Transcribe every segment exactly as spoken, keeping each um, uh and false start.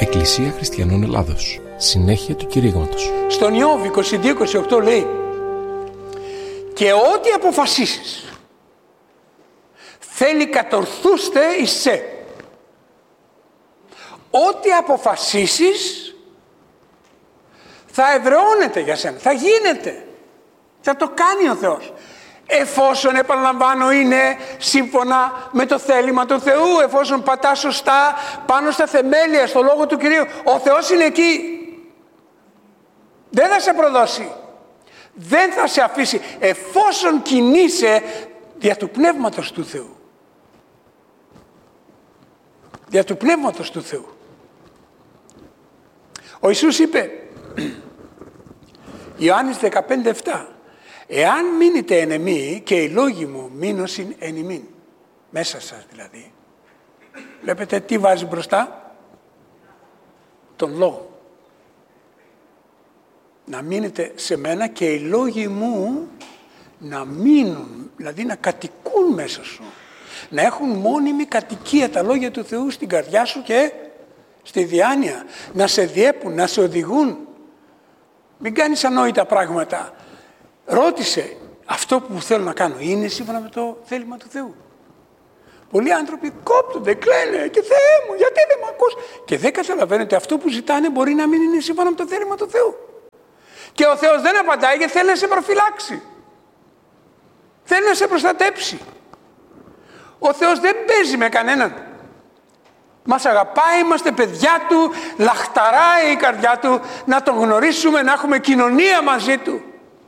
Εκκλησία Χριστιανών Ελλάδος. Συνέχεια του κηρύγματος. Στον Ιώβ είκοσι δύο είκοσι οκτώ λέει: «Και ό,τι αποφασίσεις θέλει κατορθούστε εις σε». Ό,τι αποφασίσεις θα εδραιώνεται για σένα, θα γίνεται, θα το κάνει ο Θεός. Εφόσον, επαναλαμβάνω, είναι σύμφωνα με το θέλημα του Θεού, εφόσον πατά σωστά πάνω στα θεμέλια, στο Λόγο του Κυρίου, ο Θεός είναι εκεί. Δεν θα σε προδώσει, δεν θα σε αφήσει, εφόσον κινείσαι δια του Πνεύματος του Θεού. Δια του Πνεύματος του Θεού. Ο Ιησούς είπε, Ιωάννης δεκαπέντε επτά, «Εάν μείνετε εν εμεί και οι λόγοι μου μείνωσιν εν ημίν», μέσα σας δηλαδή. Βλέπετε τι βάζει μπροστά? Τον λόγο. Να μείνετε σε μένα και οι λόγοι μου να μείνουν, δηλαδή να κατοικούν μέσα σου. Να έχουν μόνιμη κατοικία τα λόγια του Θεού στην καρδιά σου και στη διάνοια. Να σε διέπουν, να σε οδηγούν. Μην κάνεις ανόητα πράγματα. Ρώτησε, αυτό που θέλω να κάνω είναι σύμφωνα με το θέλημα του Θεού? Πολλοί άνθρωποι κόπτονται, κλαίνε και Θεέ μου, γιατί δεν με ακούς? Και δεν καταλαβαίνουν ότι αυτό που ζητάνε μπορεί να μην είναι σύμφωνα με το θέλημα του Θεού. Και ο Θεός δεν απαντάει γιατί θέλει να σε προφυλάξει. Θέλει να σε προστατέψει. Ο Θεός δεν παίζει με κανέναν. Μας αγαπάει, είμαστε παιδιά Του, λαχταράει η καρδιά Του, να Τον γνωρίσουμε, να έχουμε κοινωνία μαζί Του.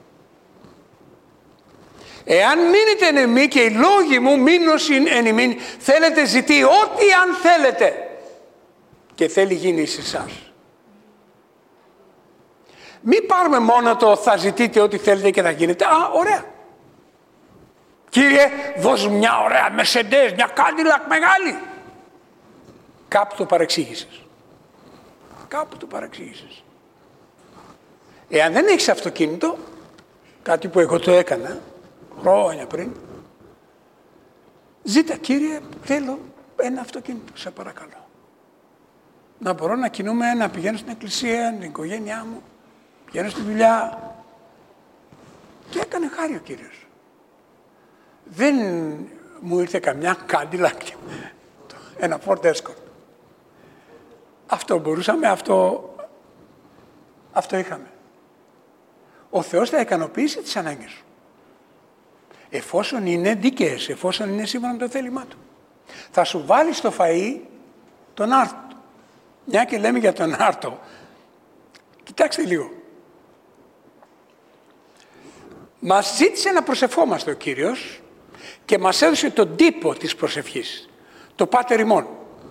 Εάν μείνετε εν εμεί και οι λόγοι μου μείνωσιν εν ημίν, θέλετε ζητεί ό,τι αν θέλετε και θέλει γίνει σε εσάς. Μην πάρουμε μόνο το θα ζητείτε ό,τι θέλετε και θα γίνεται. Α, ωραία. Κύριε, δώσ' μου μια ωραία Mercedes, μια Cadillac μεγάλη. Κάπου το παρεξήγησες. Κάπου το παρεξήγησες. Εάν δεν έχεις αυτοκίνητο, κάτι που εγώ το έκανα χρόνια πριν, ζήτα, Κύριε, θέλω ένα αυτοκίνητο, σε παρακαλώ. Να μπορώ να κινούμαι, να πηγαίνω στην εκκλησία, την οικογένειά μου, πηγαίνω στη δουλειά. Και έκανε χάρη ο Κύριος. Δεν μου ήρθε καμιά Cadillac, ένα Ford Escort. Αυτό μπορούσαμε, αυτό, αυτό είχαμε. Ο Θεός θα ικανοποιήσει τις ανάγκες σου. Εφόσον είναι δίκαιες, εφόσον είναι σύμφωνα με το θέλημά Του. Θα σου βάλει στο φαΐ τον άρτο. Μια και λέμε για τον άρτο. Κοιτάξτε λίγο. Μας ζήτησε να προσευχόμαστε ο Κύριος και μας έδωσε τον τύπο της προσευχής. Το Πάτερ ημών.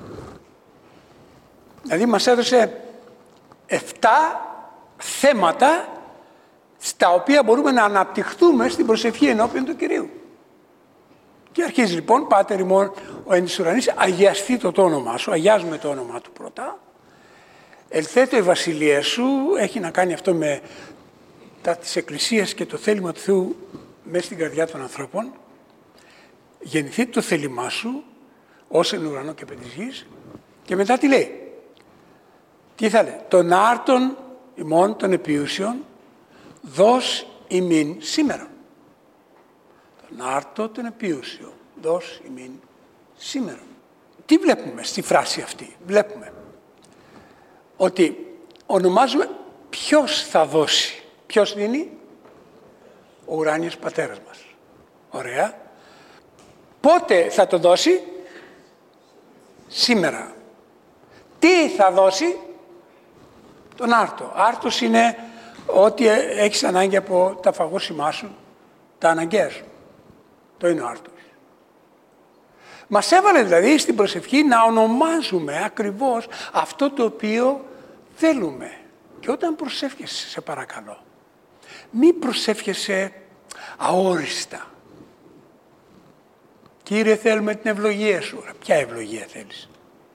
Δηλαδή μας έδωσε εφτά θέματα στα οποία μπορούμε να αναπτυχθούμε στην προσευχή ενώπιον του Κυρίου. Και αρχίζει λοιπόν, Πάτερ ημών ο εν της ουρανής, αγιαστεί το όνομά σου, αγιάζουμε το όνομά του πρώτα. Ελθέτω η βασιλεία σου, έχει να κάνει αυτό με τα της Εκκλησίας και το θέλημα του Θεού μέσα στην καρδιά των ανθρώπων. Γεννηθεί το θέλημά σου, ως εν ουρανό και επί της γης. Και μετά τι λέει? Τι θα λέει? Των άρτων ημών των επιούσιων δώσ' ημίν σήμερα. Τον άρτο τον επιούσιο δώσ' ημίν σήμερα. Τι βλέπουμε στη φράση αυτή? Βλέπουμε ότι ονομάζουμε ποιος θα δώσει. Ποιος δίνει? Ο ουράνιος πατέρας μας. Ωραία. Πότε θα το δώσει? Σήμερα. Τι θα δώσει? Τον άρτο. Άρτος είναι ότι έχεις ανάγκη από τα φαγώσιμά σου, τα αναγκαία σου. Το είναι ο άρτος. Μας έβαλε δηλαδή στην προσευχή να ονομάζουμε ακριβώς αυτό το οποίο θέλουμε. Και όταν προσεύχεσαι, σε παρακαλώ, μη προσεύχεσαι αόριστα. Κύριε, θέλουμε την ευλογία σου. Ποια ευλογία θέλεις?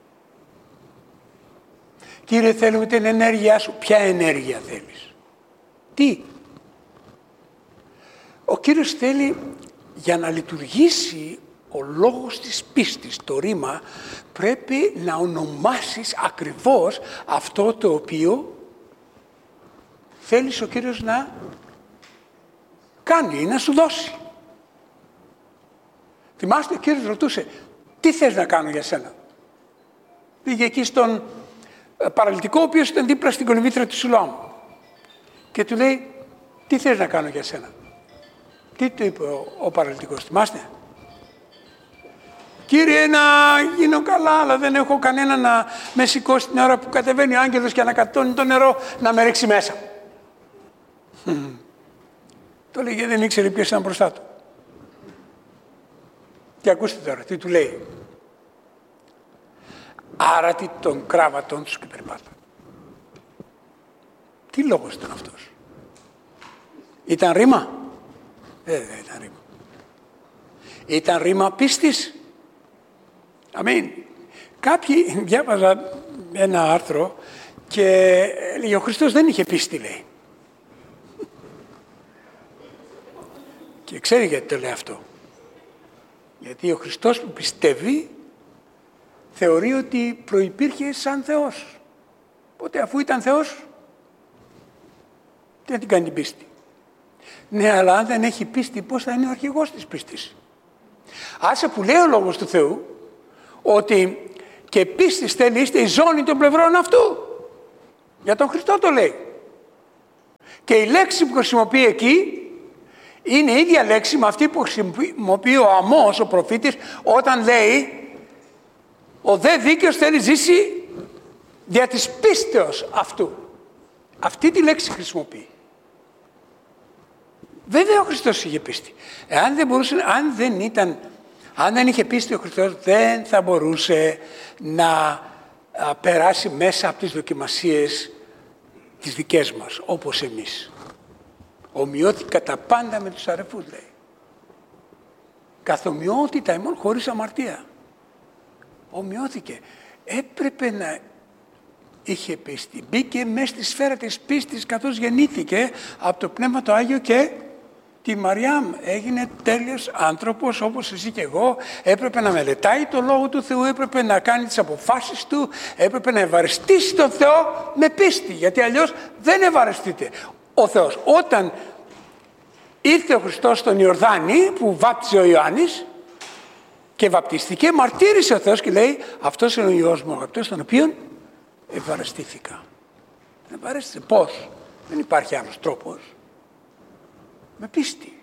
Κύριε, θέλουμε την ενέργειά σου. Ποια ενέργεια θέλεις? Τι? Ο Κύριος θέλει για να λειτουργήσει ο λόγος της πίστης, το ρήμα, πρέπει να ονομάσεις ακριβώς αυτό το οποίο θέλεις ο Κύριος να κάνει ή να σου δώσει. Θυμάστε, ο Κύριος ρωτούσε, τι θες να κάνω για σένα? Πήγε εκεί στον παραλυτικό, ο οποίος ήταν δίπλα στην κολυμβήθρα του Σιλοάμ. Και του λέει, τι θες να κάνω για σένα? Τι του είπε ο, ο παραλυτικός, θυμάστε? Κύριε, να γίνω καλά, αλλά δεν έχω κανένα να με σηκώσει την ώρα που κατεβαίνει ο άγγελος και ανακατώνει το νερό να με ρίξει μέσα. Το λέγε, δεν ήξερε ποιος ήταν μπροστά του. Και ακούστε τώρα, τι του λέει. Άρατη των κράβατων τους και περπάτα. Τι λόγος ήταν αυτός? Ήταν ρήμα? Ε, δεν ήταν ρήμα. Ήταν ρήμα πίστης. Αμήν. Κάποιοι, διάβαζα ένα άρθρο και λέει, ο Χριστός δεν είχε πίστη, λέει. Και ξέρει γιατί το λέει αυτό. Γιατί ο Χριστός που πιστεύει θεωρεί ότι προϋπήρχε σαν Θεός. Οπότε αφού ήταν Θεός, τι να την κάνει την πίστη? Ναι, αλλά αν δεν έχει πίστη, πώς θα είναι ο αρχηγός της πίστης? Άσε που λέει ο Λόγος του Θεού ότι και πίστης θέλει είστε η ζώνη των πλευρών αυτού. Για τον Χριστό το λέει. Και η λέξη που χρησιμοποιεί εκεί είναι η ίδια λέξη με αυτή που χρησιμοποιεί ο Αμώς, ο προφήτης, όταν λέει ο δε δίκαιος θέλει ζήσει δια της πίστεως αυτού. Αυτή τη λέξη χρησιμοποιεί. Βέβαια ο Χριστός είχε πίστη. Εάν δεν μπορούσε, αν δεν ήταν, αν δεν είχε πίστη ο Χριστός, δεν θα μπορούσε να α, περάσει μέσα από τις δοκιμασίες τις δικές μας, όπως εμείς. Ομοιώθηκε κατά πάντα με τους αρεφούς, λέει. Καθομοιότητα ημών χωρίς αμαρτία. Ομοιώθηκε. Έπρεπε να είχε πίστη. Μπήκε μέσα στη σφαίρα της πίστης καθώς γεννήθηκε από το Πνεύμα το Άγιο και τη Μαριάμ. Έγινε τέλειος άνθρωπος όπως εσύ και εγώ. Έπρεπε να μελετάει το Λόγο του Θεού, έπρεπε να κάνει τις αποφάσεις του, έπρεπε να ευαρεστήσει τον Θεό με πίστη, γιατί αλλιώς δεν ευαρεστείται ο Θεός. Όταν ήρθε ο Χριστός στον Ιορδάνη που βάπτιζε ο Ιωάννης και βαπτίστηκε, μαρτύρησε ο Θεός και λέει, αυτός είναι ο Υιός μου αγαπητός, τον οποίον ευαρεστήθηκα. Δεν ευαρέστησε. Πώς? Δεν υπάρχει άλλος τρόπος. Με πίστη.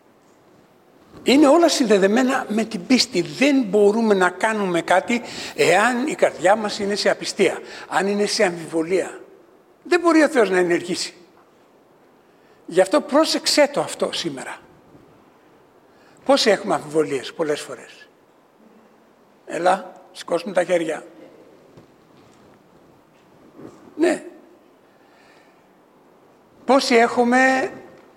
Είναι όλα συνδεδεμένα με την πίστη. Δεν μπορούμε να κάνουμε κάτι εάν η καρδιά μας είναι σε απιστία, αν είναι σε αμφιβολία. Δεν μπορεί ο Θεός να ενεργήσει. Γι' αυτό πρόσεξέ το αυτό σήμερα. Πόσοι έχουμε αμφιβολίες πολλές φορές? Έλα, σηκώσουμε τα χέρια. Ναι. Πόσοι έχουμε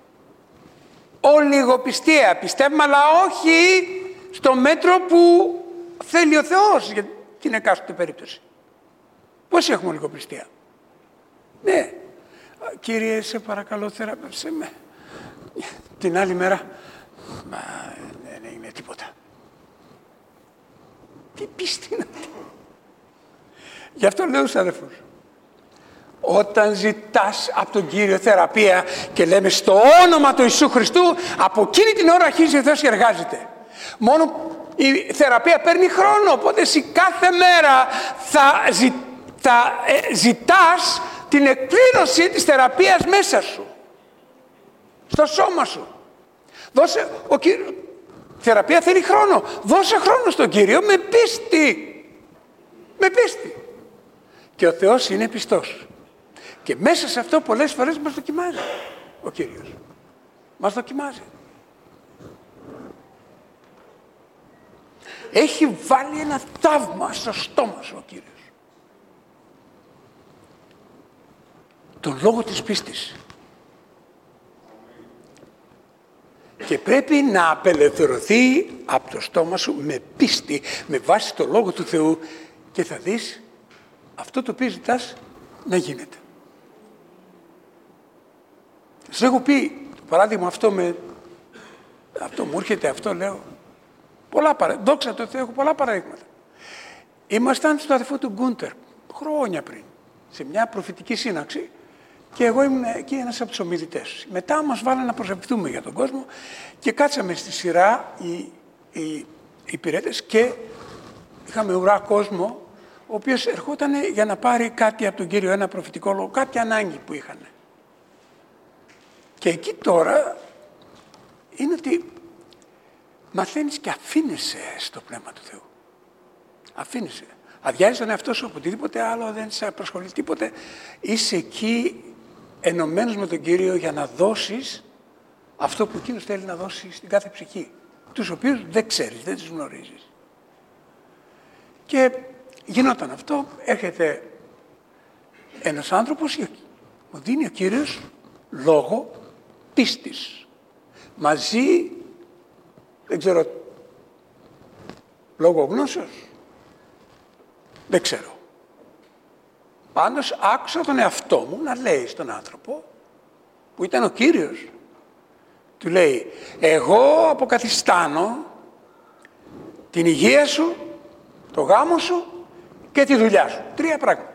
ολιγοπιστία, πιστεύουμε, αλλά όχι στο μέτρο που θέλει ο Θεός για την εκάστοτε περίπτωση. Πόσοι έχουμε ολιγοπιστία? Ναι. Κύριε, σε παρακαλώ, θεράπευσέ με. Την άλλη μέρα, μα δεν είναι τίποτα. Τι πίστη είναι αυτή? Γι' αυτό λέω στους αδερφούς, όταν ζητάς από τον Κύριο θεραπεία και λέμε στο όνομα του Ιησού Χριστού, από εκείνη την ώρα αρχίζει ο Θεός και εργάζεται. Μόνο η θεραπεία παίρνει χρόνο, οπότε εσύ κάθε μέρα θα, ζη, θα ε, ζητάς την εκπλήρωση της θεραπείας μέσα σου, στο σώμα σου. Δώσε, ο Κύριος, θεραπεία θέλει χρόνο. Δώσε χρόνο στον Κύριο με πίστη. Με πίστη. Και ο Θεός είναι πιστός. Και μέσα σε αυτό πολλές φορές μας δοκιμάζει ο Κύριος. Μας δοκιμάζει. Έχει βάλει ένα θαύμα στο στόμα σου ο Κύριος. Τον λόγο της πίστης. Και πρέπει να απελευθερωθεί από το στόμα σου με πίστη, με βάση το Λόγο του Θεού, και θα δεις αυτό το οποίο ζητάς να γίνεται. Σας έχω πει το παράδειγμα αυτό, με αυτό μου έρχεται, αυτό λέω. Πολλά παρα... Δόξα τω Θεώ, έχω πολλά παραδείγματα. Ήμασταν στο αδερφό του Γκούντερ, χρόνια πριν, σε μια προφητική σύναξη και εγώ ήμουν εκεί ένας από τους ομιλητές. Μετά μας βάλανε να προσευχηθούμε για τον κόσμο και κάτσαμε στη σειρά οι, οι, οι υπηρέτες και είχαμε ουρά κόσμο, ο οποίος ερχόταν για να πάρει κάτι από τον Κύριο, ένα προφητικό λόγο, κάποια ανάγκη που είχαν. Και εκεί τώρα είναι ότι μαθαίνεις και αφήνεσαι στο Πνεύμα του Θεού. Αφήνεσαι. Αδειάζεις τον εαυτό σου από οτιδήποτε άλλο, δεν σε απασχολεί τίποτε. Είσαι εκεί ενωμένος με τον Κύριο για να δώσεις αυτό που Εκείνος θέλει να δώσει στην κάθε ψυχή. Τους οποίους δεν ξέρεις, δεν τους γνωρίζεις. Και γινόταν αυτό, έρχεται ένας άνθρωπος, μου δίνει ο Κύριος λόγο πίστης. Μαζί, δεν ξέρω, λόγω γνώσεως, δεν ξέρω. Πάντως άκουσα τον εαυτό μου να λέει στον άνθρωπο, που ήταν ο Κύριος, του λέει, εγώ αποκαθιστάνω την υγεία σου, το γάμο σου και τη δουλειά σου. Τρία πράγματα.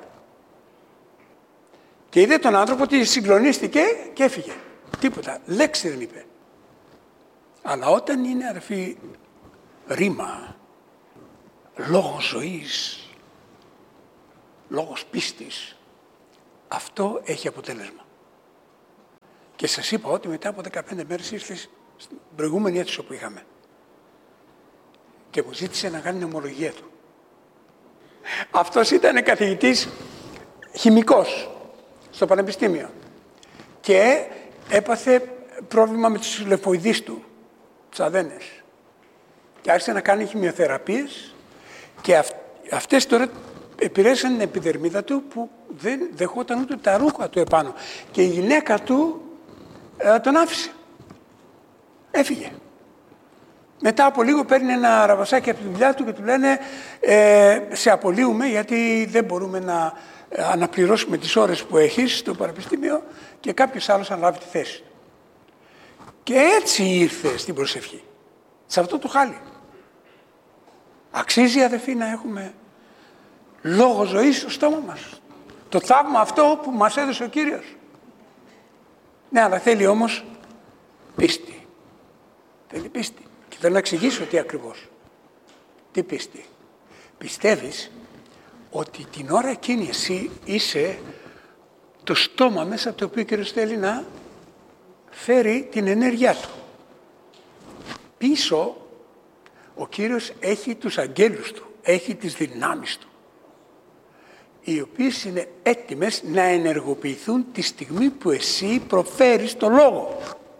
Και είδε τον άνθρωπο ότι συγκλονίστηκε και έφυγε. Τίποτα. Λέξη δεν είπε. Αλλά όταν είναι, αδερφοί, ρήμα, λόγος ζωής, λόγος πίστης, αυτό έχει αποτέλεσμα. Και σας είπα ότι μετά από δεκαπέντε μέρες ήρθε στην προηγούμενη αίθουσα που είχαμε και μου ζήτησε να κάνει την ομολογία του. Αυτός ήταν καθηγητής χημικός στο πανεπιστήμιο και έπαθε πρόβλημα με τους λεμφοειδείς του, τους αδένες. Και άρχισε να κάνει χημειοθεραπείες και αυ, αυτές τώρα επηρέασαν την επιδερμίδα του που δεν δεχόταν ούτε τα ρούχα του επάνω. Και η γυναίκα του ε, τον άφησε. Έφυγε. Μετά από λίγο παίρνει ένα ραβασάκι από τη δουλειά του και του λένε ε, σε απολύουμε γιατί δεν μπορούμε να ε, αναπληρώσουμε τις ώρες που έχεις στο πανεπιστήμιο και κάποιος άλλος αναλάβει τη θέση του. Και έτσι ήρθε στην προσευχή. Σε αυτό το χάλι. Αξίζει, αδελφοί, να έχουμε λόγο ζωής στο στόμα μας. Το θαύμα αυτό που μας έδωσε ο Κύριος. Ναι, αλλά θέλει όμως πίστη. Θέλει πίστη. Και θέλω να εξηγήσω τι ακριβώς. Τι πίστη. Πιστεύεις ότι την ώρα εκείνη εσύ είσαι το στόμα μέσα από το οποίο ο Κύριος θέλει να φέρει την ενέργειά του. Πίσω ο Κύριος έχει τους αγγέλους του, έχει τις δυνάμεις του, οι οποίες είναι έτοιμες να ενεργοποιηθούν τη στιγμή που εσύ προφέρεις το λόγο.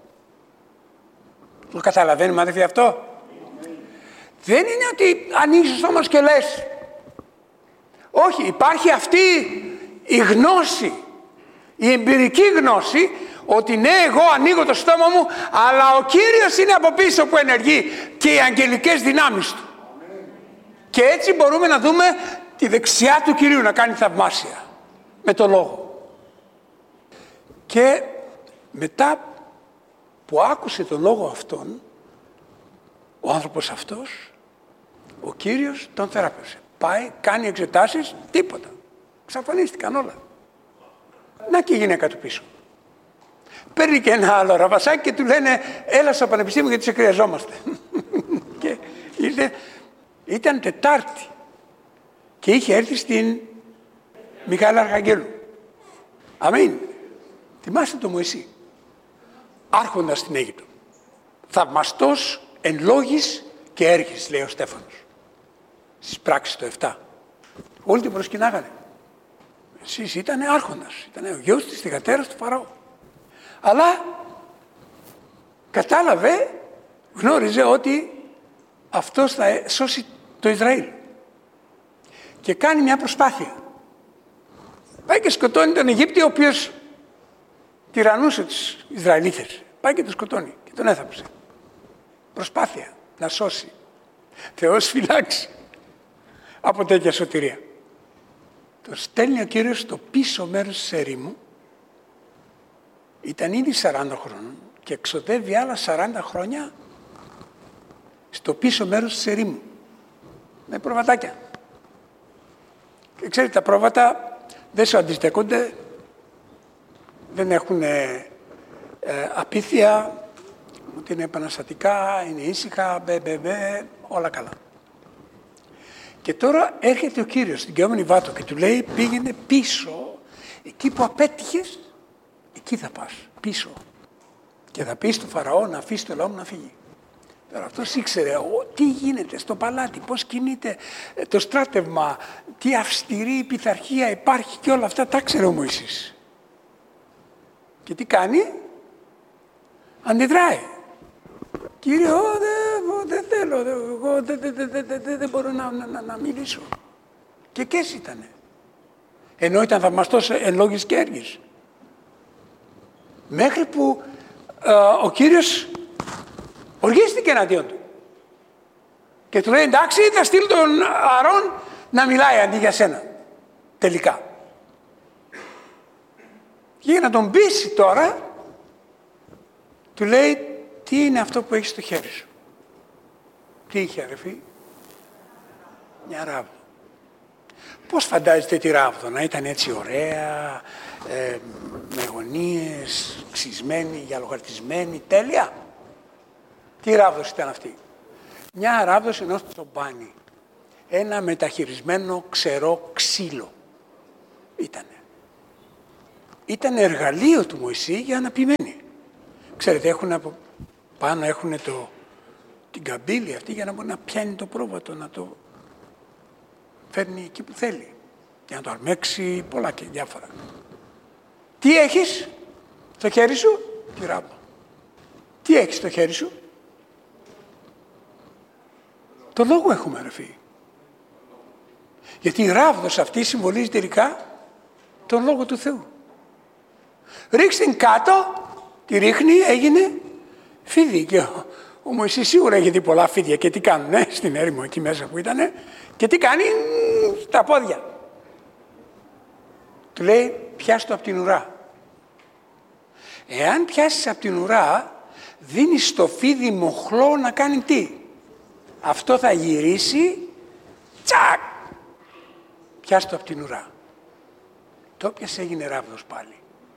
Το καταλαβαίνουμε, αδελφοί, αυτό. Δεν είναι ότι ανοίγεις το στόμα και λες. Όχι, υπάρχει αυτή η γνώση, η εμπειρική γνώση, ότι ναι, εγώ ανοίγω το στόμα μου, αλλά ο Κύριος είναι από πίσω που ενεργεί και οι αγγελικές δυνάμεις του. Και έτσι μπορούμε να δούμε τη δεξιά του Κυρίου να κάνει θαυμάσια με το λόγο. Και μετά που άκουσε τον λόγο αυτόν, ο άνθρωπος αυτός, ο Κύριος τον θεράπευσε. Πάει, κάνει εξετάσεις, τίποτα. Ξαφανίστηκαν όλα. Να και η γυναίκα του πίσω. Παίρνει και ένα άλλο ραβασάκι και του λένε έλα στο πανεπιστήμιο γιατί σε χρειαζόμαστε. Και ήρθε, ήταν Τετάρτη και είχε έρθει στην Μιχαήλ Αρχαγγέλου. Αμήν. Θυμάστε το Μωυσή. Άρχοντας στην Αίγυπτο. Θαυμαστός εν λόγης και έργης, λέει ο Στέφανος. Στις πράξεις το επτά. Όλοι την προσκυνάγανε. Εσείς ήτανε άρχοντας. Ήτανε ο γιος της θυγατέρας του Φαραώ. Αλλά κατάλαβε, γνώριζε ότι αυτός θα σώσει το Ισραήλ. Και κάνει μια προσπάθεια. Πάει και σκοτώνει τον Αιγύπτιο, ο οποίος τυραννούσε τους Ισραηλίτες. Πάει και τον σκοτώνει και τον έθαψε. Προσπάθεια να σώσει. Θεός φυλάξει από τέτοια σωτηρία. Τον στέλνει ο Κύριος στο πίσω μέρος της ερήμου. Ήταν ήδη σαράντα χρόνων και εξοδεύει άλλα σαράντα χρόνια στο πίσω μέρος της ερήμου. Με προβατάκια. Και ξέρετε, τα πρόβατα δεν σου αντιστέκονται, δεν έχουν ε, ε, απίθεια, ούτε είναι επαναστατικά, είναι ήσυχα, μπε, μπε, μπε, όλα καλά. Και τώρα έρχεται ο Κύριος στην Καιόμενη Βάτο και του λέει, πήγαινε πίσω, εκεί που απέτυχες, εκεί θα πας, πίσω. Και θα πεις του Φαραώ να αφήσει το λαό μου να φύγει. Τώρα αυτός ήξερε ο, τι γίνεται στο παλάτι, πώς κινείται το στράτευμα, τι αυστηρή πειθαρχία υπάρχει και όλα αυτά τα ξέρε ο Μωυσής. Και τι κάνει, αντιδράει. Κύριε, δεν δε θέλω, εγώ δεν δε, δε, δε, δε, δε μπορώ να, να, να μιλήσω. Και κες ήτανε. Ενώ ήταν θαυμαστός εν λόγης και έργης. Μέχρι που ε, ο Κύριος οργίστηκε εναντίον του. Και του λέει, εντάξει, θα στείλω τον Αρών να μιλάει αντί για σένα. Τελικά. Και για να τον πείσει τώρα, του λέει, τι είναι αυτό που έχεις στο χέρι σου. Τι είχε, αδερφοί? Μια ράβδο. Πώς φαντάζεστε τη ράβδο, να ήταν έτσι ωραία, ε, με γωνίες, ξυσμένη, γυαλογαρτισμένη, τέλεια. Τι ράβδος ήταν αυτή? Μια ράβδος ενός τσομπάνι. Ένα μεταχειρισμένο ξερό ξύλο ήτανε. Ήταν εργαλείο του Μωυσή για να ποιμένει. Ξέρετε, έχουν από πάνω έχουν το, την καμπύλη αυτή για να μπορεί να πιάνει το πρόβατο, να το φέρνει εκεί που θέλει. Για να το αρμέξει, πολλά και διάφορα. Τι έχεις στο χέρι σου? Τη ράβδο. Τι έχεις στο χέρι σου? Το λόγο έχουμε, αδερφοί. Γιατί η ράβδος αυτή συμβολίζει τελικά τον λόγο του Θεού. Ρίξτε την κάτω, τη ρίχνει, έγινε φίδι. Και ο, ο Μωυσής σίγουρα έχει δει πολλά φίδια. Και τι κάνουνε στην έρημο εκεί μέσα που ήτανε. Και τι κάνει στα πόδια. Του λέει, πιάσ' το από την ουρά. Εάν πιάσεις από την ουρά, δίνεις στο φίδι μοχλό να κάνει τι? Αυτό θα γυρίσει, τσακ! Πιάσ' το από την ουρά. Το πιάσε, έγινε ράβδος πάλι.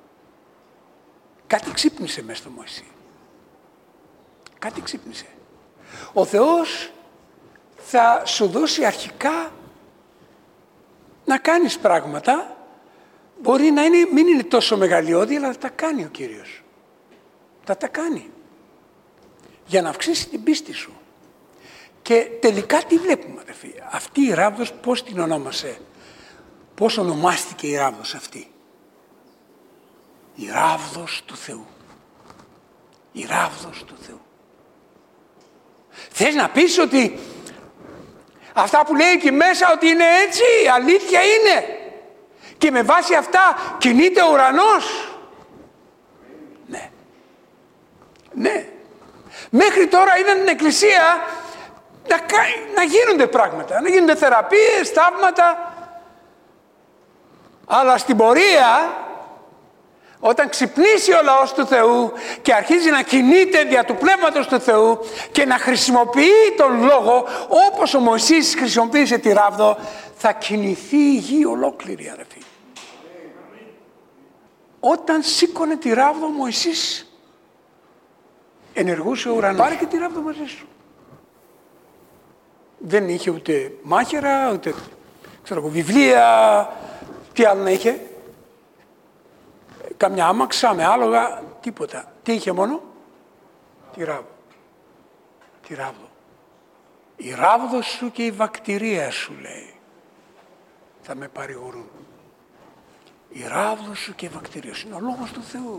Κάτι ξύπνησε μέσα στο Μωυσή. Κάτι ξύπνησε. Ο Θεός θα σου δώσει αρχικά να κάνεις πράγματα. Μπορεί να είναι, μην είναι τόσο μεγαλειώδη, αλλά θα τα κάνει ο Κύριος. Θα τα κάνει. Για να αυξήσει την πίστη σου. Και τελικά τι βλέπουμε, αδερφοί? Αυτή η ράβδος πώς την ονόμασε? Πώς ονομάστηκε η ράβδος αυτή? Η ράβδος του Θεού. Η ράβδος του Θεού. Θες να πεις ότι αυτά που λέει εκεί μέσα ότι είναι έτσι, αλήθεια είναι? Και με βάση αυτά κινείται ο ουρανός? Ναι. Ναι. Μέχρι τώρα είδαν την Εκκλησία να, να γίνονται πράγματα, να γίνονται θεραπείες, θαύματα. Αλλά στην πορεία, όταν ξυπνήσει ο λαός του Θεού και αρχίζει να κινείται δια του Πνεύματος του Θεού και να χρησιμοποιεί τον λόγο όπως ο Μωυσής χρησιμοποίησε τη ράβδο, θα κινηθεί η γη ολόκληρη, αδερφοί. Όταν σήκωνε τη ράβδο ο Μωυσής, ενεργούσε ο ουρανός. Πάρε και τη ράβδο μαζί σου. Δεν είχε ούτε μάχαιρα, ούτε ξέρω, βιβλία, τι άλλο να είχε. Καμιά άμαξα με άλογα, τίποτα. Τι είχε μόνο? Τη ράβδο. Τη ράβδο. Η ράβδο σου και η βακτηρία σου, λέει, θα με παρηγορούν. Η ράβδο σου και η βακτηρία σου είναι ο λόγος του Θεού.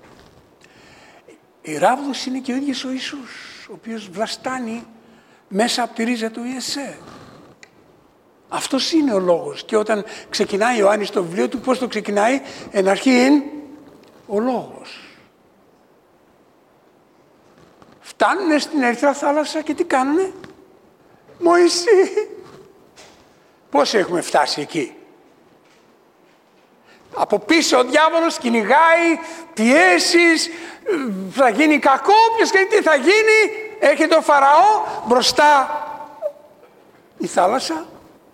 Η ράβδος είναι και ο ίδιος ο Ιησούς, ο οποίος βλαστάνει μέσα από τη ρίζα του Ιεσέ. Αυτός είναι ο λόγος. Και όταν ξεκινάει ο Ιωάννης το βιβλίο του, πώς το ξεκινάει? Εν αρχήν ο λόγος. Φτάνουνε στην Ερυθρά θάλασσα και τι κάνουνε? Μωυσή. Πώς έχουμε φτάσει εκεί? Από πίσω ο διάβολος κυνηγάει, πιέσεις, θα γίνει κακό, ποιος και τι θα γίνει? Έρχεται ο Φαραώ, μπροστά η θάλασσα.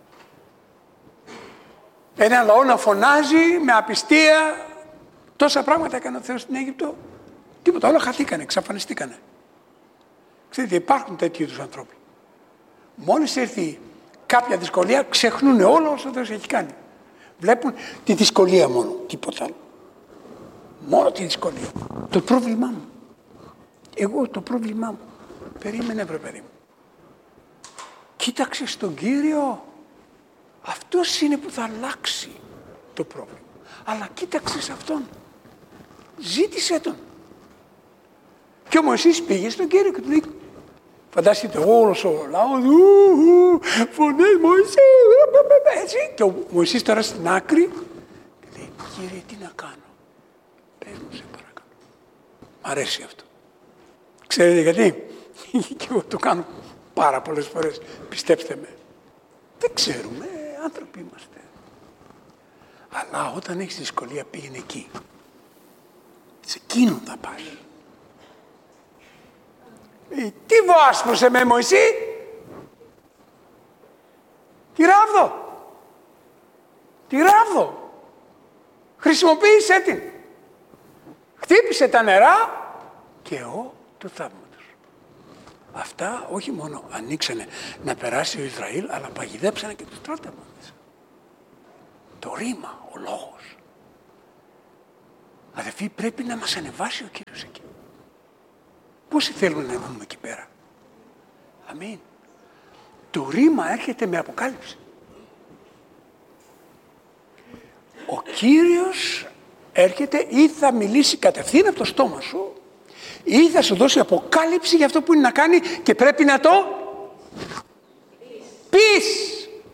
Ένα λαό να φωνάζει με απιστία. Τόσα πράγματα έκανε ο Θεός στην Αίγυπτο. Τίποτα, όλα χαθήκανε, εξαφανιστήκανε. Ξέρετε, υπάρχουν τέτοιου είδους ανθρώποι. Μόλις έρθει κάποια δυσκολία, ξεχνούν όλα όσα ο Θεός έχει κάνει. Βλέπουν τη δυσκολία μόνο, τίποτα άλλο. Μόνο τη δυσκολία. Το πρόβλημά μου. Εγώ το πρόβλημά μου. Περίμενε, βρε παιδί μου. Κοίταξε στον Κύριο. Αυτός είναι που θα αλλάξει το πρόβλημα. Αλλά κοίταξε σε Αυτόν. Ζήτησε Τον. Και ο Μωυσής πήγε στον Κύριο και του λέει, φαντάστηκε όλος ο λαός, φωνές Μωυσή, έτσι. Και ο Μωυσής τώρα στην άκρη και λέει, Κύριε, τι να κάνω. Πες μου, σε παρακαλώ. Μ' αρέσει αυτό. Ξέρετε γιατί? Και εγώ το κάνω πάρα πολλές φορές, πιστέψτε με. Δεν ξέρουμε, άνθρωποι είμαστε. Αλλά όταν έχεις δυσκολία, πήγαινε εκεί. Σε εκείνον θα πας. Ε, τι βοάσπρωσε με Μωυσή? Τη ράβδο. Τη ράβδο. Χρησιμοποίησέ την. Χτύπησε τα νερά και ο του θαύματος. Αυτά όχι μόνο ανοίξανε να περάσει ο Ισραήλ, αλλά παγιδέψανε και τους στράτευματες. Το ρήμα, ο λόγος. Αδελφοί, πρέπει να μας ανεβάσει ο Κύριος εκεί. Πόσοι θέλουν να βγούμε εκεί πέρα? Αμήν. Το ρήμα έρχεται με αποκάλυψη. Ο Κύριος έρχεται ή θα μιλήσει κατευθείαν από το στόμα σου ή θα σου δώσει αποκάλυψη για αυτό που είναι να κάνει και πρέπει να το πεις.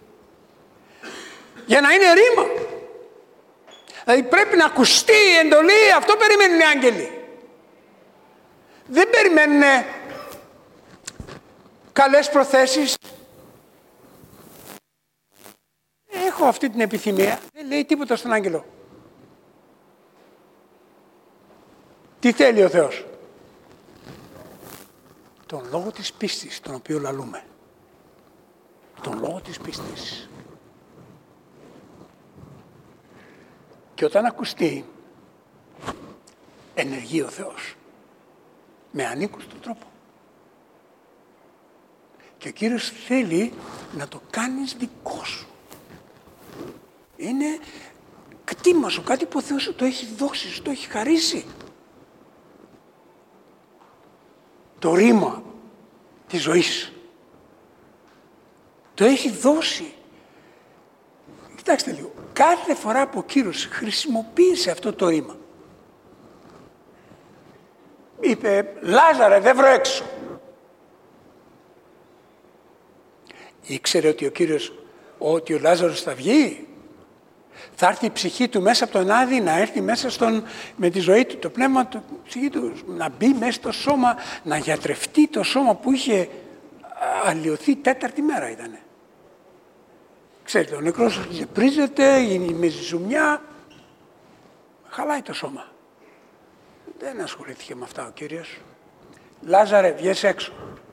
Για να είναι ρήμα. Δηλαδή πρέπει να ακουστεί η εντολή, αυτό περιμένουν οι άγγελοι. Δεν περιμένουν καλές προθέσεις. Έχω αυτή την επιθυμία. Δεν λέει τίποτα στον άγγελο. Τι θέλει ο Θεός? Τον λόγο της πίστης, τον οποίο λαλούμε. Τον λόγο της πίστης. Και όταν ακουστεί, ενεργεί ο Θεός. Με ανήκουστο τρόπο. Και ο Κύριος θέλει να το κάνεις δικό σου. Είναι κτήμα σου, κάτι που ο Θεός σου το έχει δώσει, σου το έχει χαρίσει. Το ρήμα της ζωής. Το έχει δώσει. Κοιτάξτε λίγο. Κάθε φορά που ο Κύριος χρησιμοποίησε αυτό το ρήμα, είπε, Λάζαρε, δεν βρω έξω. Ήξερε ότι ο Κύριος, ότι ο Λάζαρος θα βγει. Θα έρθει η ψυχή του μέσα από τον Άδη, να έρθει μέσα στον, με τη ζωή του, το πνεύμα του, ψυχή του, να μπει μέσα στο σώμα, να γιατρευτεί το σώμα που είχε αλλοιωθεί τέταρτη μέρα ήτανε. Ξέρετε, ο νεκρός πρίζεται, γίνει με ζουμιά, χαλάει το σώμα. Δεν ασχολήθηκε με αυτά ο Κύριος. Λάζαρε, βγες έξω.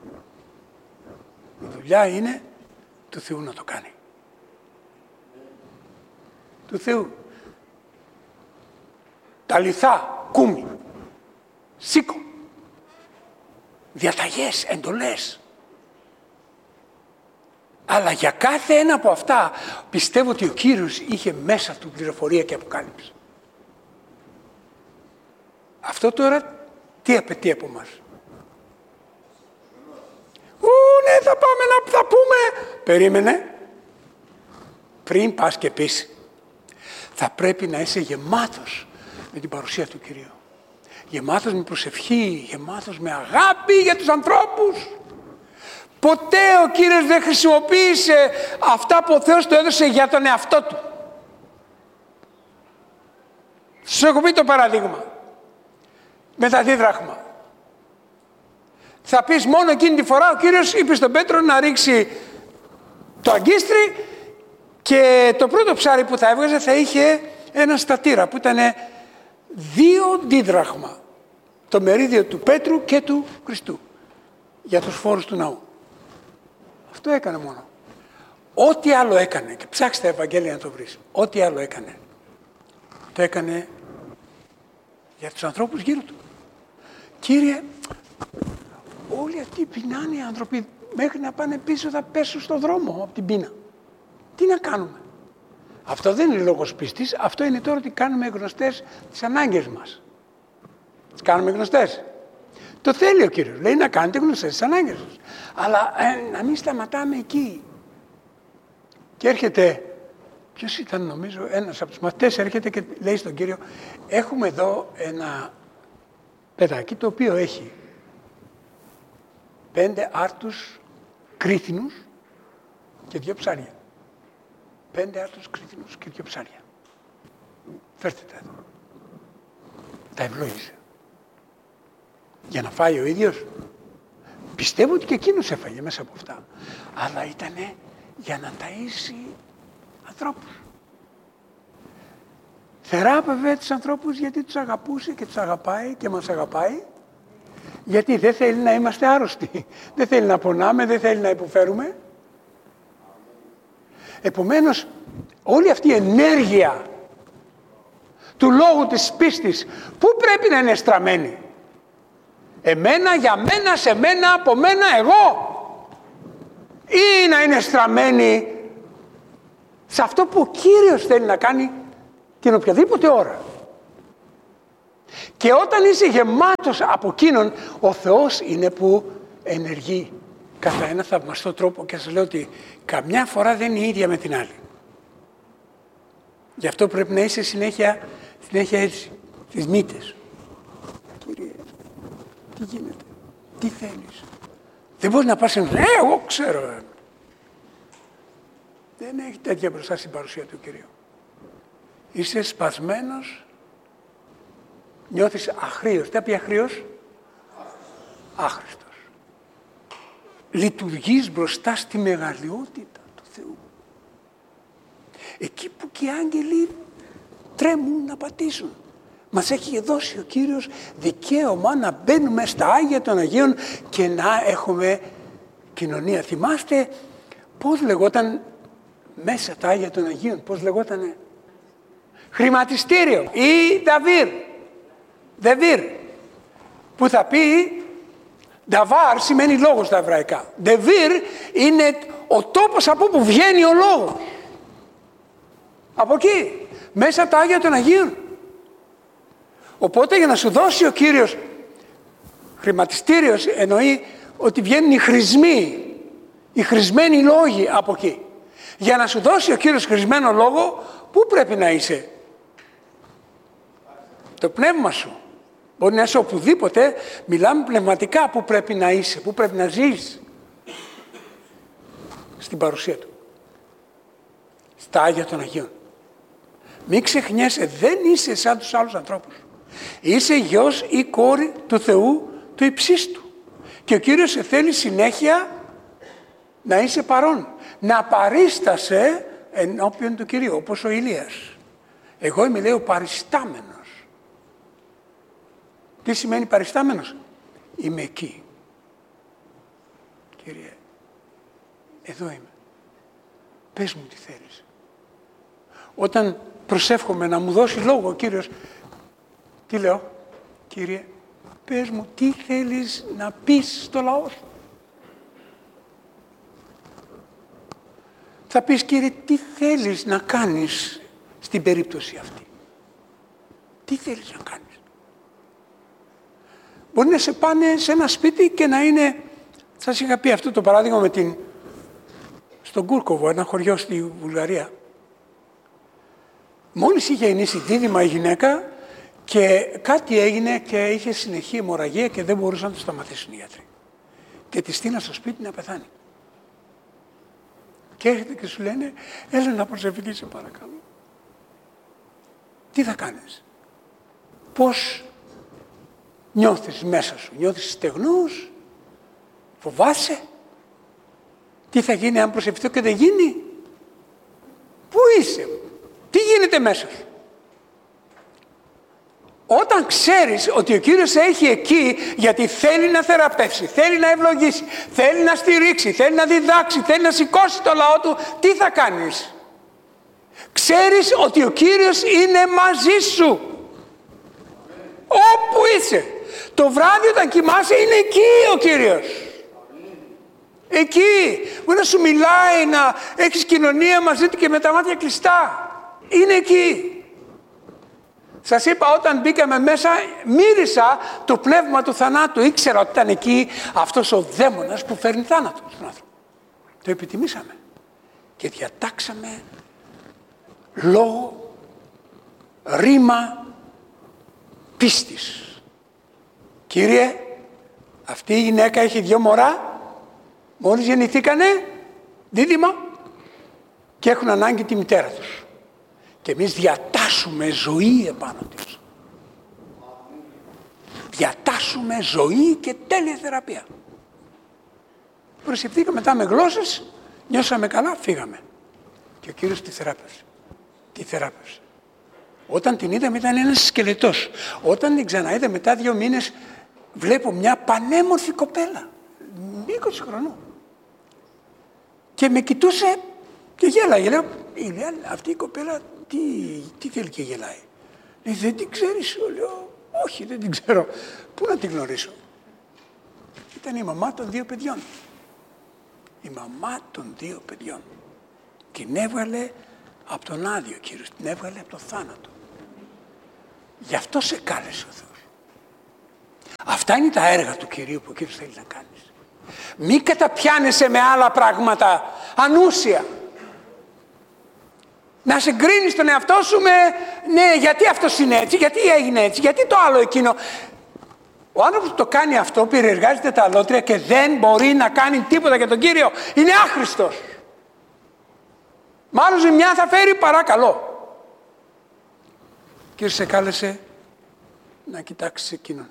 Η δουλειά είναι του Θεού να το κάνει. Του Θεού. Τα λιθά, κούμι, σήκω. Διαταγές, εντολές. Αλλά για κάθε ένα από αυτά πιστεύω ότι ο Κύριος είχε μέσα του πληροφορία και αποκάλυψη. Αυτό τώρα τι απαιτεί από μας? Ού, ναι, θα πάμε να θα πούμε. Περίμενε. Πριν πας και πεις, θα πρέπει να είσαι γεμάτος με την παρουσία του Κυρίου. Γεμάτος με προσευχή, γεμάτος με αγάπη για τους ανθρώπους. Ποτέ ο Κύριος δεν χρησιμοποίησε αυτά που ο Θεός του έδωσε για τον εαυτό του. Σου έχω πει το παραδείγμα. Με τα δίδραχμα. Θα πεις μόνο εκείνη τη φορά ο Κύριος είπε στον Πέτρο να ρίξει το αγκίστρι και το πρώτο ψάρι που θα έβγαζε θα είχε ένα στατήρα που ήταν δύο δίδραχμα. Το μερίδιο του Πέτρου και του Χριστού. για τους φόρους του ναού. Αυτό έκανε μόνο. Ό,τι άλλο έκανε, και ψάξτε τα Ευαγγέλια να το βρεις, ό,τι άλλο έκανε, το έκανε για τους ανθρώπους γύρω του. Κύριε, όλοι αυτοί πεινάνε οι άνθρωποι, μέχρι να πάνε πίσω θα πέσουν στον δρόμο από την πείνα. Τι να κάνουμε? Αυτό δεν είναι λόγος πίστης, αυτό είναι τώρα ότι κάνουμε γνωστές τις ανάγκες μας. Τις κάνουμε γνωστές. Το θέλει ο Κύριος, λέει να κάνετε γνωστές τις ανάγκες σας. Αλλά ε, να μην σταματάμε εκεί. Και έρχεται, ποιος ήταν νομίζω, ένας από τους μαθητές έρχεται και λέει στον Κύριο, έχουμε εδώ ένα παιδάκι το οποίο έχει πέντε άρτους κρίθινους και δύο ψάρια. Πέντε άρτους κρίθινους και δύο ψάρια. Φέρτε τα εδώ. Τα ευλόγησε. Για να φάει ο ίδιος. Πιστεύω ότι και εκείνος έφαγε μέσα από αυτά. Αλλά ήτανε για να ταΐσει ανθρώπους. Θεράπευε τους ανθρώπους γιατί τους αγαπούσε και τους αγαπάει και μας αγαπάει. Γιατί δεν θέλει να είμαστε άρρωστοι. Δεν θέλει να πονάμε, δεν θέλει να υποφέρουμε. Επομένως, όλη αυτή η ενέργεια του λόγου της πίστης, πού πρέπει να είναι στραμμένη? Εμένα, για μένα, σε μένα, από μένα, εγώ. Ή να είναι στραμμένη σε αυτό που ο Κύριος θέλει να κάνει την οποιαδήποτε ώρα. Και όταν είσαι γεμάτος από εκείνον, ο Θεός είναι που ενεργεί κατά ένα θαυμαστό τρόπο, και σας λέω ότι καμιά φορά δεν είναι η ίδια με την άλλη. Γι' αυτό πρέπει να είσαι συνέχεια, συνέχεια έτσι, στις μύτες. Κύριε, τι γίνεται, τι θέλεις? Δεν μπορείς να πας και να ε, εγώ ξέρω. Δεν έχει τέτοια μπροστά στην παρουσία του Κυρίου. Είσαι σπασμένος, νιώθεις αχρήος. Τι πει αχρήος? Άχρηστος. Λειτουργείς μπροστά στη μεγαλειότητα του Θεού. Εκεί που και οι άγγελοι τρέμουν να πατήσουν. Μας έχει δώσει ο Κύριος δικαίωμα να μπαίνουμε στα Άγια των Αγίων και να έχουμε κοινωνία. Θυμάστε πώς λεγόταν μέσα τα Άγια των Αγίων, πώς λεγότανε? Χρηματιστήριο ή Δαβίρ. Δεβίρ. Που θα πει, Νταβάρ σημαίνει λόγος στα εβραϊκά. Δεβίρ είναι ο τόπος από όπου βγαίνει ο λόγος. Από εκεί, μέσα από τα Άγια των Αγίων. Οπότε για να σου δώσει ο Κύριος χρηματιστήριος, εννοεί ότι βγαίνουν οι χρησμοί, οι χρησμένοι λόγοι από εκεί. Για να σου δώσει ο Κύριος χρησμένο λόγο, πού πρέπει να είσαι? Το πνεύμα σου. Μπορεί να είσαι οπουδήποτε, μιλάμε πνευματικά που πρέπει να είσαι, που πρέπει να ζεις στην παρουσία Του. Στα Άγια των Αγίων. Μην ξεχνιέσαι, δεν είσαι σαν τους άλλους ανθρώπους. Είσαι γιος ή κόρη του Θεού του υψίστου. Και ο Κύριος σε θέλει συνέχεια να είσαι παρόν. Να παρίστασαι ενώπιον του Κυρίου, όπως ο Ηλίας. Εγώ είμαι, λέει, ο παριστάμενος. Τι σημαίνει παριστάμενος? Είμαι εκεί. Κύριε, εδώ είμαι. Πες μου τι θέλεις. Όταν προσεύχομαι να μου δώσει λόγο ο Κύριος, τι λέω? Κύριε, πες μου τι θέλεις να πεις στο λαό σου. Θα πεις, Κύριε, τι θέλεις να κάνεις στην περίπτωση αυτή. Τι θέλεις να κάνεις. Μπορεί να σε πάνε σε ένα σπίτι και να είναι, σας είχα πει αυτό το παράδειγμα με την, στον Κούρκοβο, ένα χωριό στη Βουλγαρία. Μόλις είχε γεννήσει δίδυμα η γυναίκα και κάτι έγινε και είχε συνεχή αιμορραγία και δεν μπορούσαν να το σταματήσουν οι γιατροί. Και τη στείλαν στο σπίτι να πεθάνει. Και έρχεται και σου λένε, έλα να προσευχηθείς, σε παρακαλώ. Τι θα κάνεις? Πώς νιώθεις μέσα σου? Νιώθεις στεγνός? Φοβάσαι? Τι θα γίνει αν προσευχηθώ και δεν γίνει? Πού είσαι? Τι γίνεται μέσα σου? Όταν ξέρεις ότι ο Κύριος σε έχει εκεί γιατί θέλει να θεραπεύσει, θέλει να ευλογήσει, θέλει να στηρίξει, θέλει να διδάξει, θέλει να σηκώσει το λαό του, τι θα κάνεις? Ξέρεις ότι ο Κύριος είναι μαζί σου. Όπου είσαι. Το βράδυ όταν κοιμάσαι είναι εκεί ο Κύριος. Εκεί. Μπορεί να σου μιλάει, να έχεις κοινωνία μαζί του και με τα μάτια κλειστά. Είναι εκεί. Σας είπα, όταν μπήκαμε μέσα, μύρισα το πνεύμα του θανάτου. Ήξερα ότι ήταν εκεί αυτός ο δαίμονας που φέρνει θάνατο στον άνθρωπο. Το επιτιμήσαμε. Και διατάξαμε λόγο, ρήμα πίστης. Κύριε, αυτή η γυναίκα έχει δυο μωρά, μόλις γεννηθήκανε, δίδυμα, και έχουν ανάγκη τη μητέρα τους. Και εμείς διατάσσουμε ζωή επάνω της. Διατάσσουμε ζωή και τέλεια θεραπεία. Προσευχθήκαμε μετά με γλώσσες, νιώσαμε καλά, φύγαμε. Και ο Κύριος τη θεράπευσε. Τη θεράπευσε. Όταν την είδαμε ήταν ένας σκελετός. Όταν την ξαναείδα μετά δύο μήνες, βλέπω μια πανέμορφη κοπέλα, είκοσι χρονών. Και με κοιτούσε και γέλαγε. Λέω, αυτή η κοπέλα τι, τι θέλει και γελάει? Λέει, δεν την ξέρεις? Λέω, όχι, δεν την ξέρω. Πού να την γνωρίσω? Ήταν η μαμά των δύο παιδιών. Η μαμά των δύο παιδιών. Την έβγαλε από τον άδειο, Κύριος. Την έβγαλε από το θάνατο. Γι' αυτό σε κάλεσε ο Θεός. Αυτά είναι τα έργα του Κυρίου που ο Κύριος θέλει να κάνεις. Μη καταπιάνεσαι με άλλα πράγματα ανούσια. Να συγκρίνεις τον εαυτό σου με, ναι, γιατί αυτός είναι έτσι, γιατί έγινε έτσι, γιατί το άλλο εκείνο. Ο άνθρωπος που το κάνει αυτό περιεργάζεται τα αλότρια και δεν μπορεί να κάνει τίποτα για τον Κύριο. Είναι άχρηστος. Μάλλον ζημιά θα φέρει παρά καλό. Ο Κύριος σε κάλεσε να κοιτάξεις εκείνον.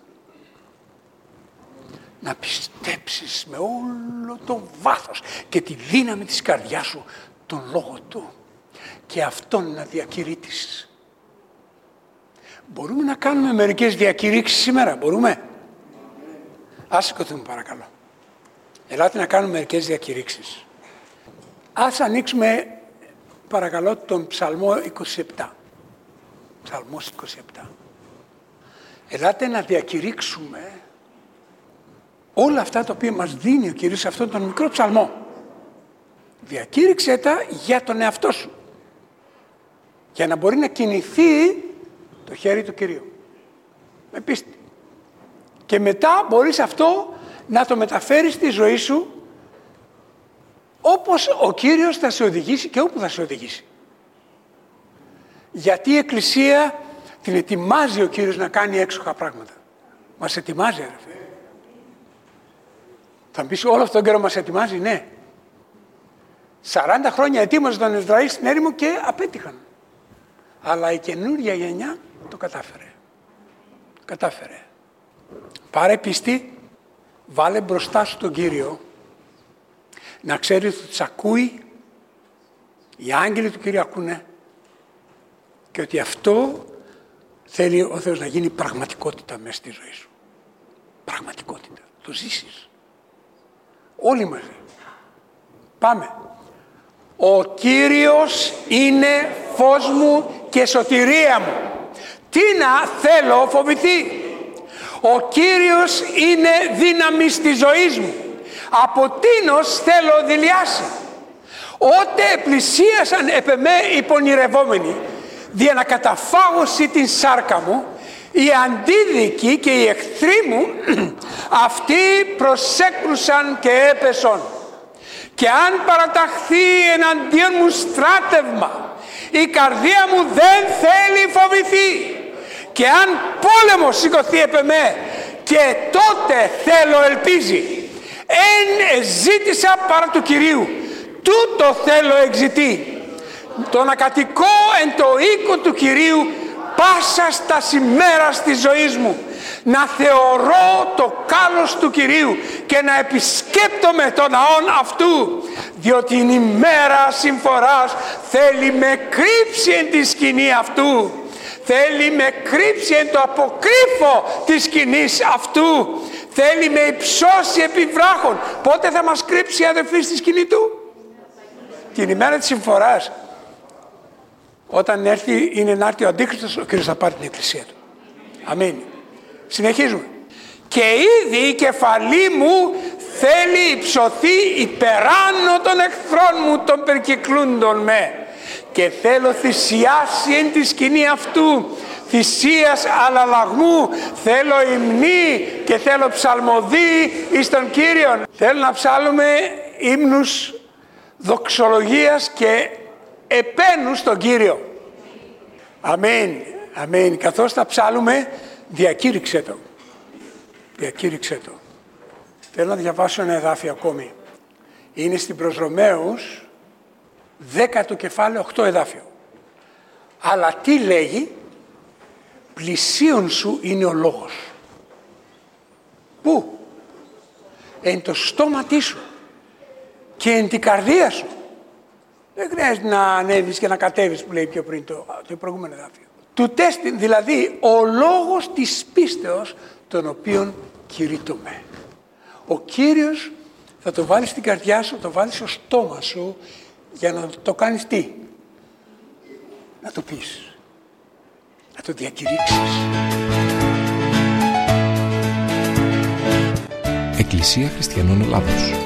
Να πιστέψεις με όλο το βάθος και τη δύναμη της καρδιάς σου τον λόγο του. Και αυτόν να διακηρύττεις. Μπορούμε να κάνουμε μερικές διακηρύξεις σήμερα, μπορούμε? Ας σηκωθούμε παρακαλώ. Ελάτε να κάνουμε μερικές διακηρύξεις. Ας ανοίξουμε παρακαλώ τον Ψαλμό είκοσι επτά. Ψαλμός είκοσι επτά. Ελάτε να διακηρύξουμε όλα αυτά τα οποία μας δίνει ο Κύριος σε αυτόν τον μικρό ψαλμό. Διακήρυξε τα για τον εαυτό σου. Για να μπορεί να κινηθεί το χέρι του Κυρίου. Με πίστη. Και μετά μπορείς αυτό να το μεταφέρεις στη ζωή σου όπως ο Κύριος θα σε οδηγήσει και όπου θα σε οδηγήσει. Γιατί η Εκκλησία την ετοιμάζει ο Κύριος να κάνει έξοχα πράγματα. Μας ετοιμάζει, ρε φίλε. Θα μου πεις όλο αυτόν τον καιρό μας ετοιμάζει, ναι. σαράντα χρόνια ετοίμαζε τον Ισραήλ στην έρημο και απέτυχαν. Αλλά η καινούργια γενιά το κατάφερε. Το κατάφερε. Πάρε πίστη, βάλε μπροστά σου τον Κύριο, να ξέρει ότι τους ακούει, οι άγγελοι του Κύριου ακούνε και ότι αυτό θέλει ο Θεός να γίνει πραγματικότητα μέσα στη ζωή σου. Πραγματικότητα. Το ζήσεις. Όλοι μαζί. Πάμε. Ο Κύριος είναι φως μου και σωτηρία μου. Τι να θέλω φοβηθεί. Ο Κύριος είναι δύναμη της ζωής μου. Από τίνος θέλω δειλιάσει. Ότε πλησίασαν επ' εμέ οι πονηρευόμενοι, δια να καταφάγωση την σάρκα μου, οι αντίδικοι και οι εχθροί μου, αυτοί προσέκρουσαν και έπεσον. Και αν παραταχθεί εναντίον μου στράτευμα, η καρδία μου δεν θέλει φοβηθεί. Και αν πόλεμος σηκωθεί επ' εμέ, και τότε θέλω ελπίζει. Εν ζήτησα παρά του Κυρίου, τούτο θέλω εξητή. Το να κατοικώ εν το οίκο του Κυρίου πάσα στα σημέρας της ζωής μου, να θεωρώ το κάλος του Κυρίου και να επισκέπτομαι τον ναόν αυτού, διότι η ημέρα συμφοράς θέλει με κρύψει εν τη σκηνή αυτού. Θέλει με κρύψει εν το αποκρύφω της σκηνής αυτού. Θέλει με υψώσει επί βράχων. Πότε θα μας κρύψει, αδελφοί, στη σκηνή του? Την ημέρα της συμφοράς. Όταν έρθει, είναι να έρθει ο Αντίχριστος, ο Κύριος θα πάρει την εκκλησία του. Αμήν. Συνεχίζουμε. Και ήδη η κεφαλή μου θέλει υψωθεί υπεράνω των εχθρών μου, των περικυκλούντων με. Και θέλω θυσιάσει εν τη σκηνή αυτού, θυσίας αλλαλαγμού. Θέλω υμνή και θέλω ψαλμοδί εις τον Κύριον. Θέλω να ψάλουμε ύμνους δοξολογίας και επένους στον Κύριο. Αμήν, αμήν. Καθώς θα ψάλουμε, διακήρυξε το. Διακήρυξε το. Θέλω να διαβάσω ένα εδάφιο ακόμη. Είναι στην προς Ρωμαίους, δέκατο κεφάλαιο, οκτώ εδάφιο. Αλλά τι λέγει? Πλησίον σου είναι ο λόγος. Πού? Εν το στόματί σου και εν την καρδία σου. Δεν χρειάζεται να ανέβεις και να κατέβεις, που λέει πιο πριν το, το προηγούμενο εδάφιο. Του τέστην, δηλαδή ο λόγος της πίστεως, τον οποίον κηρύττομαι. Ο Κύριος θα το βάλει στην καρδιά σου, το βάλει στο στόμα σου, για να το κάνεις τι? Να το πεις. Να το διακηρύξεις. Εκκλησία Χριστιανών Ελλάδος.